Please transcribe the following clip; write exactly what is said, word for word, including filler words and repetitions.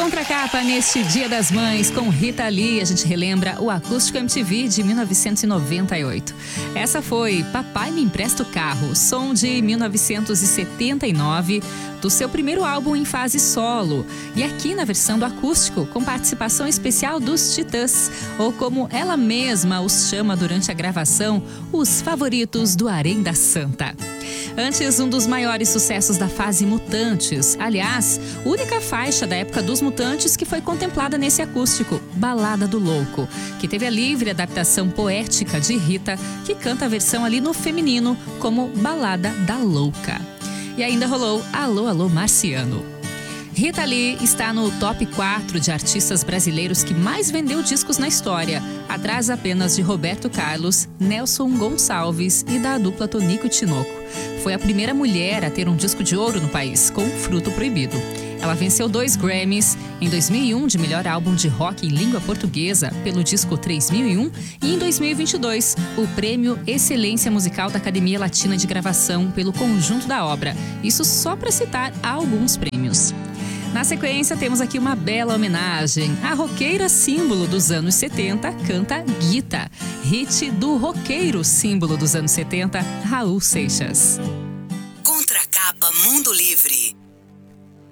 Contracapa neste Dia das Mães com Rita Lee. A gente relembra o Acústico M T V de mil novecentos e noventa e oito. Essa foi Papai Me Empresta o Carro, som de mil novecentos e setenta e nove, do seu primeiro álbum em fase solo. E aqui na versão do acústico, com participação especial dos Titãs, ou como ela mesma os chama durante a gravação, os favoritos do Harém da Santa. Antes, um dos maiores sucessos da fase Mutantes. Aliás, única faixa da época dos Mutantes que foi contemplada nesse acústico, Balada do Louco, que teve a livre adaptação poética de Rita, que canta a versão ali no feminino como Balada da Louca. E ainda rolou Alô, Alô, Marciano. Rita Lee está no top quatro de artistas brasileiros que mais vendeu discos na história, atrás apenas de Roberto Carlos, Nelson Gonçalves e da dupla Tonico e Tinoco. Foi a primeira mulher a ter um disco de ouro no país, com Fruto Proibido. Ela venceu dois Grammys, em dois mil e um de melhor álbum de rock em língua portuguesa pelo disco três mil e um e em dois mil e vinte e dois o prêmio Excelência Musical da Academia Latina de Gravação pelo conjunto da obra. Isso só para citar alguns prêmios. Na sequência, temos aqui uma bela homenagem. A roqueira símbolo dos anos setenta canta Guita, hit do roqueiro símbolo dos anos setenta, Raul Seixas. Contracapa Mundo Livre.